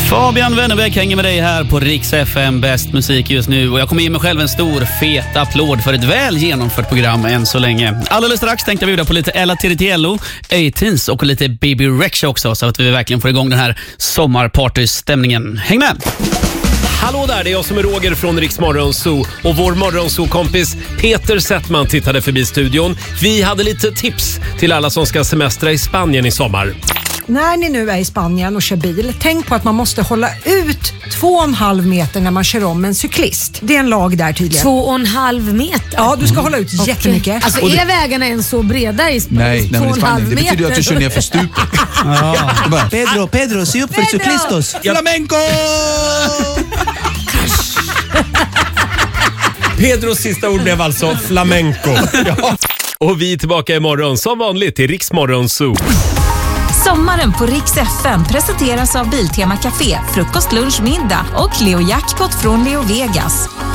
Fabian Wennerbäck hänger med dig här på Rix FM, bäst musik just nu. Och jag kommer ge mig själv en stor, fet applåd för ett väl genomfört program än så länge. Alldeles strax tänkte jag bjuda på lite Ella Tiritiello, 18s och lite Baby Rexha också, så att vi verkligen får igång den här sommarpartystämningen. Häng med! Hallå där, det är jag som är Roger från Rix Morgonzoo och vår Morgonzoo-kompis Peter Settman tittade förbi studion. Vi hade lite tips till alla som ska semestra i Spanien i sommar. När ni nu är i Spanien och kör bil, tänk på att man måste hålla ut 2,5 meter när man kör om en cyklist. Det är en lag där tydligen. 2,5 meter? Ja, du ska hålla ut jättemycket. Alltså är vägarna ens så breda i Nej, men i Spanien, det betyder att du kör ner för stupet. Ja. Pedro, se upp för cyklistos. Flamenco! Pedros sista ord blev alltså flamenco. Ja. Och vi är tillbaka imorgon som vanligt i Rix Morgonzoo. Sommaren på Rix FM presenteras av Biltema Café, frukost, lunch, middag och Leo Jackpot från Leo Vegas.